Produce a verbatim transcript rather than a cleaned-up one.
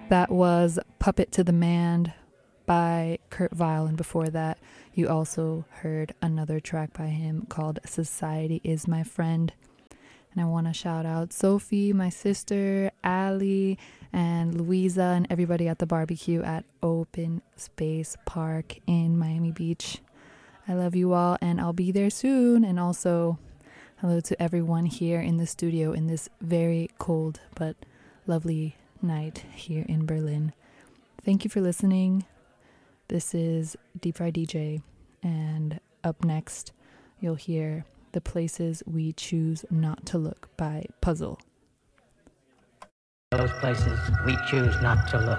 That was Puppet to the Man by Kurt Vile, and before that you also heard another track by him called Society Is My Friend. And I want to shout out Sophie, my sister, Allie, and Louisa, and everybody at the barbecue at Open Space Park in Miami Beach. I love you all, and I'll be there soon. And also, hello to everyone here in the studio in this very cold but lovely night here in Berlin. Thank you for listening. This is Deep Fry D J, and up next, you'll hear The Places We Choose Not to Look by Puzzle. Those places we choose not to look.